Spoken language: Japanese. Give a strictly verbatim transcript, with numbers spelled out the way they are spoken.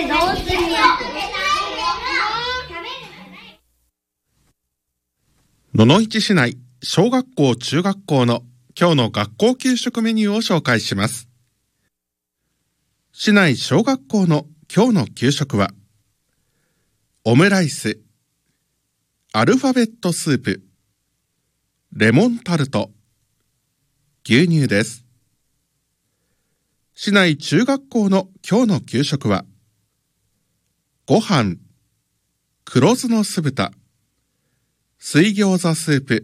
でどうするよ。 野々市市内小学校中学校の今日の学校給食メニューを紹介します。市内小学校の今日の給食はオムライス、アルファベットスープ、レモンタルト、牛乳です。市内中学校の今日の給食はご飯、黒酢の酢豚、水餃子スープ、